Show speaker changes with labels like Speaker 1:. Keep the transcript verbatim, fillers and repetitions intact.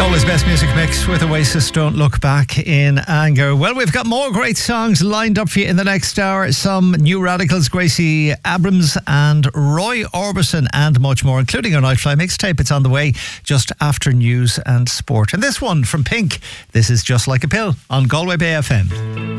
Speaker 1: Galway's best music mix with Oasis, Don't Look Back in Anger. Well, we've got more great songs lined up for you in the next hour. Some New Radicals, Gracie Abrams and Roy Orbison, and much more, including our Nightfly mixtape. It's on the way just after news and sport. And this one from Pink, this is Just Like a Pill on Galway Bay F M.